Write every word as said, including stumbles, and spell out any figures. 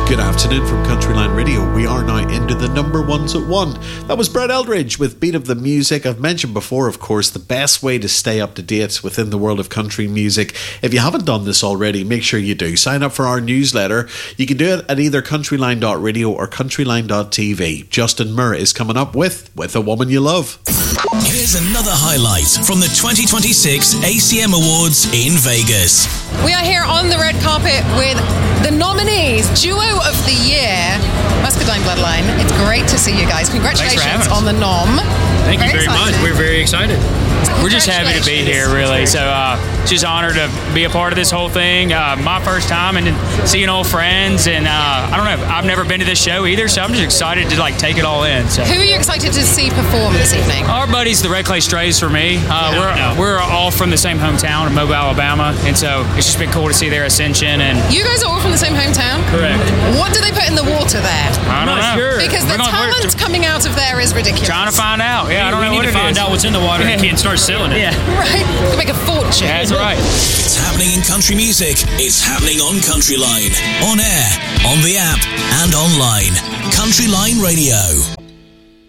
Good afternoon from Countryline Radio. We are now into the number ones at one. That was Brett Eldridge with Beat of the Music. I've mentioned before, of course, the best way to stay up to date within the world of country music. If you haven't done this already, make sure you do. Sign up for our newsletter. You can do it at either countryline dot radio or countryline dot t v. Justin Murr is coming up with With a Woman You Love. Here's another highlight from the twenty twenty-six A C M Awards in Vegas. We are here on the red carpet with the nominees, Duo of the Year, Muscadine Bloodline. It's great to see you guys. Congratulations on the nom. Thank very you very excited. much. We're very excited. We're just happy to be here, really. So, uh, just honored to be a part of this whole thing. Uh, my first time and seeing old friends, and uh, I don't know. I've never been to this show either, so I'm just excited to like take it all in. So. Who are you excited to see perform this evening? Our buddies, the Red Clay Strays, for me. Uh, Yeah, we're no. we're all from the same hometown of Mobile, Alabama, and so it's just been cool to see their ascension. And You guys are all from the same hometown? Correct. What do they put in the water there? I don't know. Sure. Because the We're gonna- we're talent coming out of there is ridiculous. trying to find out. Yeah, I don't we know need what to it find is. out what's in the water and can't start selling it. Yeah, Right? To make a fortune. that's right. It's happening in country music. It's happening on Countryline. On air, on the app, and online. Countryline Radio.